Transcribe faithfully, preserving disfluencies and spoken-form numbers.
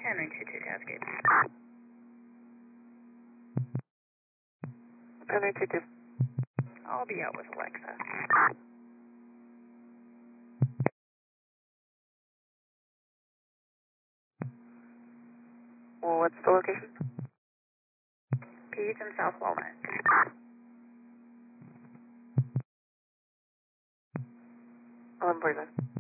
Henry two two Cascade. Henry two two. I'll be out with Alexa. Well, what's the location? Peace and South Walnut. eleven forty-five.